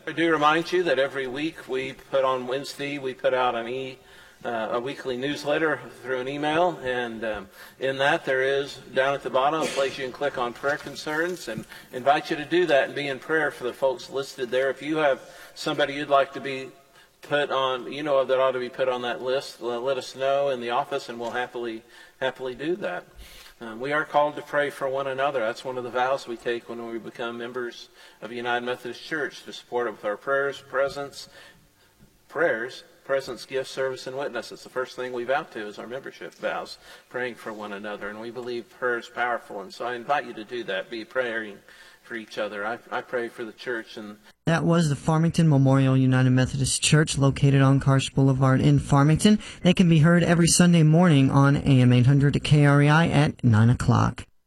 I do remind you that every week we put on Wednesday, we put out a weekly newsletter through an email, and in that there is, down at the bottom, a place you can click on prayer concerns, and invite you to do that and be in prayer for the folks listed there. If you have somebody you'd like to be put on, that ought to be put on that list, let us know in the office, and we'll happily do that. We are called to pray for one another. That's one of the vows we take when we become members of United Methodist Church, to support it with our prayers, presence, gift, service, and witness. It's the first thing we vow to is our membership vows, praying for one another. And we believe prayer is powerful. And so I invite you to do that, be praying for each other. I pray for the church. And that was the Farmington Memorial United Methodist Church, located on Karsh Boulevard in Farmington. They can be heard every Sunday morning on AM 800 KREI at 9 o'clock.